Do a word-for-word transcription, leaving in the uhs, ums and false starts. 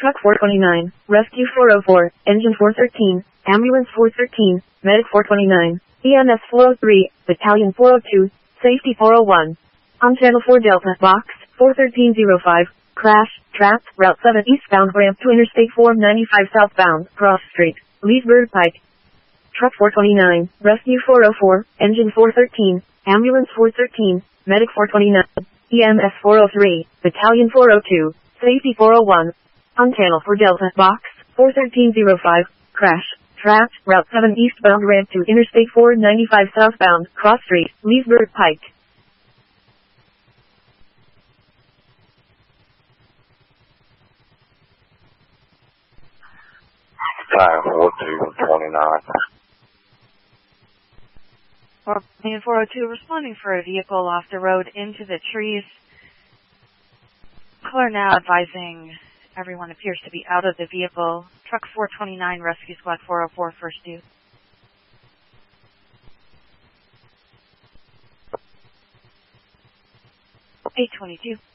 Truck four twenty-nine, Rescue four oh four, Engine four thirteen, Ambulance four thirteen, Medic four twenty-nine, E M S four oh three, Battalion four oh two, Safety four oh one. On Channel four Delta, Box four thirteen oh five, crash, trapped, Route seven eastbound ramp to Interstate four ninety-five southbound, Cross Street, Leesburg Pike. Truck four twenty-nine, Rescue four oh four, Engine four thirteen, Ambulance four thirteen, Medic four twenty-nine, E M S four oh three, Battalion four oh two, Safety four oh one. On Channel four Delta, Box four thirteen oh five, crash, trapped, Route seven eastbound ramp to Interstate four ninety-five southbound, Cross Street, Leesburg Pike. Time four two twenty-nine. Battalion four oh two responding for a vehicle off the road into the trees. Caller now advising everyone appears to be out of the vehicle. Truck four twenty-nine, Rescue Squad four oh four, first due. eight twenty-two.